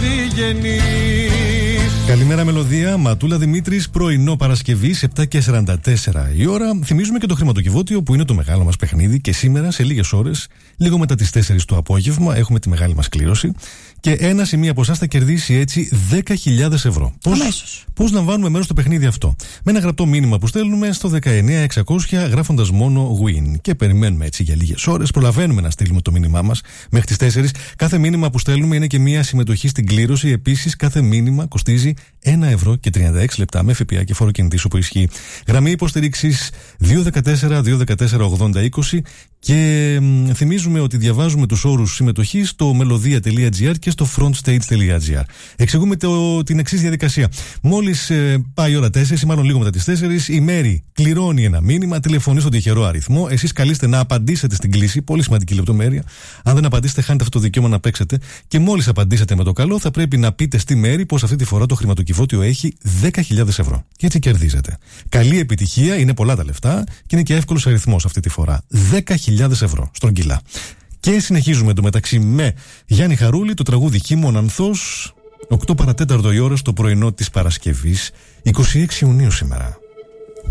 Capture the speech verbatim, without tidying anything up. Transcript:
συγγενείς. Καλημέρα μελωδία, Ματούλα Δημήτρης, πρωινό Παρασκευής, επτά και σαράντα τέσσερα η ώρα. Θυμίζουμε και το χρηματοκιβώτιο που είναι το μεγάλο μας παιχνίδι και σήμερα σε λίγες ώρες, λίγο μετά τις τέσσερις το απόγευμα, έχουμε τη μεγάλη μας κλήρωση και ένα ή μία από εσάς θα κερδίσει έτσι δέκα χιλιάδες ευρώ. Πώς, πώς λαμβάνουμε μέρος στο παιχνίδι αυτό? Με ένα γραπτό μήνυμα που στέλνουμε στο δεκαεννιά εξακόσια γράφοντας μόνο win και περιμένουμε έτσι για λίγες ώρες. Προλαβαίνουμε να στείλουμε το μήνυμά μας μέχρι τις τέσσερις. Κάθε μήνυμα που στέλνουμε είναι και μία συμμετοχή στην κλήρωση. Επίσης, κάθε μήνυμα κοστίζει ένα ευρώ και τριάντα έξι λεπτά με ΦΠΑ και φόρο κινητής όπου ισχύει. Γραμμή υποστήριξης δύο ένα τέσσερα δύο ένα τέσσερα ογδόντα είκοσι και μ, θυμίζουμε ότι διαβάζουμε τους όρους συμμετοχής στο melodia τελεία gr και στο frontstage τελεία gr. Εξηγούμε το, την εξής διαδικασία. Μόλις ε, πάει η ώρα τέσσερις ή μάλλον λίγο μετά τις τέσσερις, η Μέρη κληρώνει ένα μήνυμα, τηλεφωνεί στον τυχερό αριθμό. Εσείς καλείστε να απαντήσετε στην κλήση. Πολύ σημαντική λεπτομέρεια. Αν δεν απαντήσετε, χάνετε αυτό το δικαίωμα να παίξετε. Και μόλις απαντήσετε με το καλό, θα πρέπει να πείτε στη Μέρη πως αυτή τη φορά το χρηματοκιβώτιο έχει δέκα χιλιάδες ευρώ. Και έτσι κερδίζετε. Καλή επιτυχία, είναι πολλά τα λεφτά και είναι και εύκολος αριθμός αυτή τη φορά. δέκα χιλιάδες ευρώ στρογγυλά. Και συνεχίζουμε εντωμεταξύ με Γιάννη Χαρούλη, το τραγούδι Χίμων Ανθός, οκτώ παρατέταρτο η ώρα στο πρωινό της Παρασκευής, είκοσι έξι Ιουνίου σήμερα.